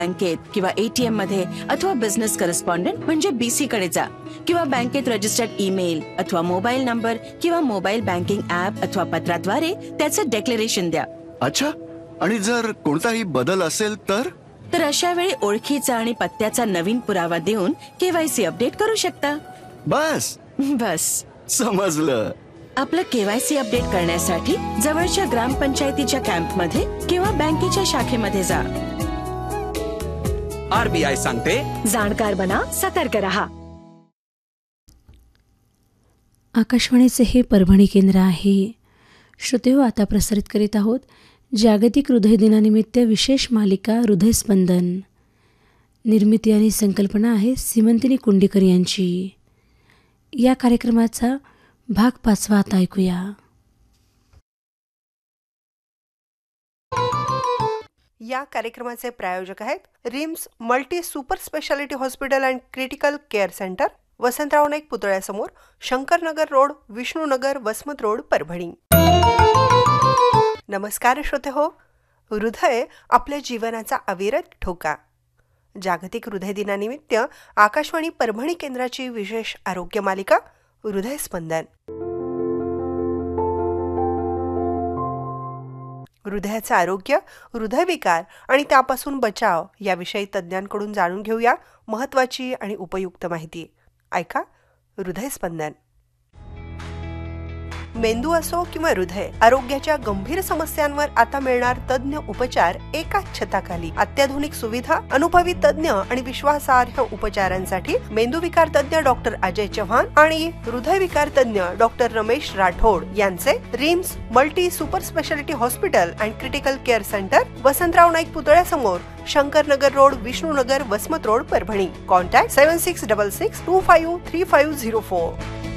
बँकेत किंवा ATM मध्ये अथवा बिझनेस करस्पॉन्डंट म्हणजे BC कडे जा किंवा बँकेत रजिस्टर्ड ईमेल अथवा मोबाईल नंबर किंवा मोबाईल बँकिंग ऍप अथवा पत्राद्वारे त्याचं डिक्लेरेशन द्या. अच्छा, आणि जर कोणताही बदल असेल तर अशा वेळी ओळखीचा आणि पत्त्याचा नवीन पुरावा देऊन KYC अपडेट करू शकता. बस समजलं. आपलं KYC अपडेट करण्यासाठी जवळच्या ग्रामपंचायतीच्या कॅम्पमध्ये किंवा बँकेच्या शाखेमध्ये जा. RBI सांगते, जाणकार बना, सतर्क रहा. आकाशवाणीचे हे परभणी केंद्र आहे. श्रोतेहो, आता प्रसारित करीत आहोत जागतिक हृदय दिनानिमित्त विशेष मालिका हृदयस्पंदन. निर्मिती आणि संकल्पना आहे सीमंतिनी कुंडीकर यांची. या कार्यक्रमाचा भाग 5 आता ऐकूया. या कार्यक्रमाचे प्रायोजक आहेत RIMS multi super speciality hospital and critical care centre, Vasantrao Naik पुतळ्यासमोर, शंकरनगर रोड, विष्णुनगर, वसमत रोड, परभणी. नमस्कार श्रोते हो. हृदय आपल्या जीवनाचा अविरत ठोका. जागतिक हृदय दिनानिमित्त आकाशवाणी परभणी केंद्राची विशेष आरोग्य मालिका हृदयस्पंदन. हृदयाचं आरोग्य, हृदयविकार आणि त्यापासून बचाव याविषयी तज्ज्ञांकडून जाणून घेऊया महत्त्वाची आणि उपयुक्त माहिती. ऐका हृदयस्पंदन. मेंदू असो किंवा हृदय, आरोग्याच्या गंभीर समस्यांवर आता मिळणार तज्ञ उपचार एकाच छताखाली. अत्याधुनिक सुविधा, अनुभवी तज्ञ आणि विश्वासार्ह उपचारांसाठी मेंदूविकार तज्ञ डॉक्टर अजय चव्हाण आणि हृदयविकार तज्ञ डॉक्टर रमेश राठोड यांचे RIMS multi super speciality hospital and critical care centre, Vasantrao Naik पुतळ्यासमोर, Shankarnagar road, Vishnunagar, Vasmat road, Parbhani. Contact 7666253504.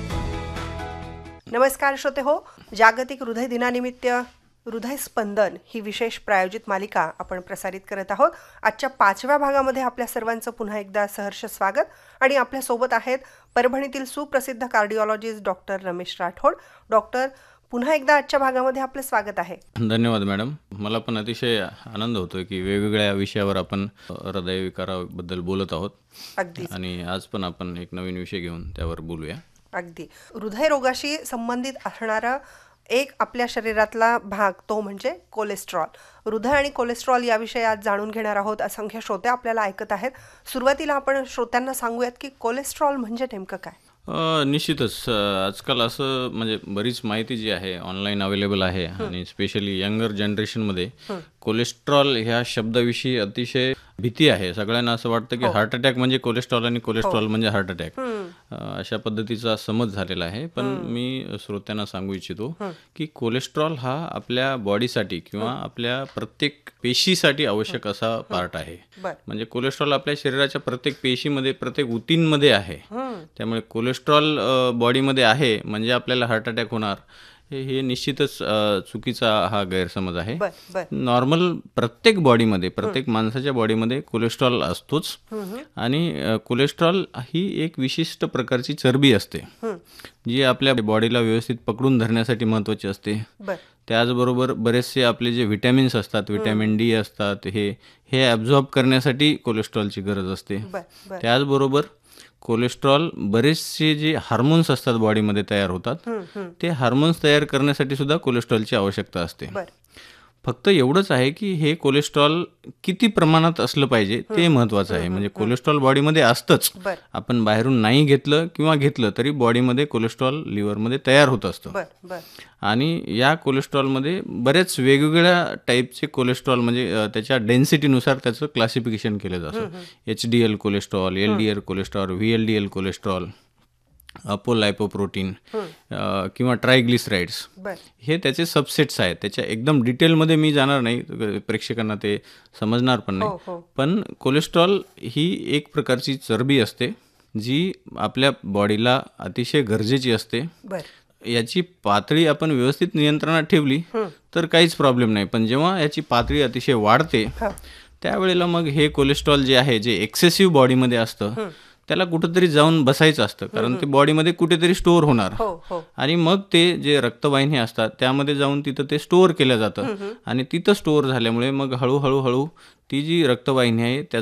नमस्कार श्रोते हो. जागतिक हृदय दिनानिमित्त हृदयस्पंदन ही विशेष प्रायोजित मालिका आपण प्रसारित करत आहोत. आजच्या 5व्या भागामध्ये आपल्या सर्वांचं पुन्हा एकदा सहर्ष स्वागत. आणि आपल्यासोबत आहेत परभणीतील सुप्रसिद्ध cardiologist doctor Ramesh Rathod. Doctor, पुन्हा एकदा आजच्या भागामध्ये आपलं स्वागत आहे. धन्यवाद मॅडम. मला पण अतिशय आनंद होतोय की वेगवेगळ्या विषयावर आपण हृदयविकाराबद्दल बोलत आहोत. अगदी. आणि आज पण आपण एक नवीन विषय घेऊन त्यावर बोलूया. अगदी. हृदयरोगाशी संबंधित असणारा एक आपल्या शरीरातला भाग तो म्हणजे कोलेस्ट्रॉल. हृदय आणि कोलेस्ट्रॉल याविषयी आज जाणून घेणार आहोत. असंख्य श्रोते आपल्याला ऐकत आहेत. सुरुवातीला आपण श्रोत्यांना सांगूयात की कोलेस्ट्रॉल म्हणजे नेमकं काय. निश्चितच आजकाल असं म्हणजे बरीच माहिती जी आहे ऑनलाईन अवेलेबल आहे आणि स्पेशली यंगर जनरेशनमध्ये कोलेस्ट्रॉल ह्या शब्दाविषयी अतिशय भीती आहे. सगळ्यांना असं वाटतं की हार्ट अटॅक म्हणजे कोलेस्ट्रॉल आणि कोलेस्ट्रॉल म्हणजे हार्ट अटॅक, अशा पद्धतीचा समज झालेला आहे. पण मी श्रोत्यांना सांगू इच्छितो की कोलेस्ट्रॉल हा आपल्या बॉडीसाठी किंवा आपल्या प्रत्येक पेशीसाठी आवश्यक असा पार्ट आहे. म्हणजे कोलेस्ट्रॉल आपल्या शरीराच्या प्रत्येक पेशीमध्ये, प्रत्येक उतींमध्ये आहे. त्यामुळे कोलेस्ट्रॉल बॉडीमध्ये आहे म्हणजे आपल्याला हार्ट अटॅक होणार हे निश्चितच चुकीचा हा गैरसमज आहे. नॉर्मल प्रत्येक बॉडीमध्ये, प्रत्येक माणसाच्या बॉडीमध्ये कोलेस्ट्रॉल असतोच. आणि कोलेस्ट्रॉल ही एक विशिष्ट प्रकारची चरबी असते जी आपल्या बॉडीला व्यवस्थित पकडून धरण्यासाठी महत्त्वाची असते. त्याचबरोबर बरेचसे आपले जे व्हिटॅमिन्स असतात, व्हिटॅमिन D असतात, हे ॲब्झॉर्ब करण्यासाठी कोलेस्ट्रॉलची गरज असते. त्याचबरोबर कोलेस्ट्रॉल बरेचसे जे हार्मोन्स असतात बॉडीमध्ये तयार होतात, ते हार्मोन्स तयार करण्यासाठी सुद्धा कोलेस्ट्रॉलची आवश्यकता असते. फक्त एवढंच आहे की हे कोलेस्ट्रॉल किती प्रमाणात असलं पाहिजे ते महत्त्वाचं आहे. म्हणजे कोलेस्ट्रॉल बॉडीमध्ये असतंच, आपण बाहेरून नाही घेतलं किंवा घेतलं तरी बॉडीमध्ये कोलेस्ट्रॉल लिव्हरमध्ये तयार होत असतं. आणि या कोलेस्ट्रॉलमध्ये बरेच वेगवेगळ्या टाईपचे कोलेस्ट्रॉल म्हणजे त्याच्या डेन्सिटीनुसार त्याचं क्लासिफिकेशन केलं जातं. HDL cholesterol, LDL cholesterol, VLDL cholesterol, अपोलायपोप्रोटीन किंवा ट्रायग्लिसराइड्स, हे त्याचे सबसेट्स आहेत. त्याच्या एकदम डिटेलमध्ये मी जाणार नाही, प्रेक्षकांना ते समजणार पण नाही. पण कोलेस्ट्रॉल ही एक प्रकारची चरबी असते जी आपल्या बॉडीला अतिशय गरजेची असते. याची पातळी आपण व्यवस्थित नियंत्रणात ठेवली तर काहीच प्रॉब्लेम नाही. पण जेव्हा याची पातळी अतिशय वाढते त्यावेळेला मग हे कोलेस्ट्रॉल जे आहे, जे एक्सेसिव्ह बॉडीमध्ये असतं, त्याला कुठेतरी जाऊन बसायचं असतं, कारण ते बॉडीमध्ये कुठेतरी स्टोअर होणार. हो हो आणि मग ते जे रक्तवाहिनी असतात त्यामध्ये जाऊन तिथं ते स्टोअर केलं जातं आणि तिथं स्टोअर झाल्यामुळे मग हळूहळू ती जी रक्तवाहिनी आहे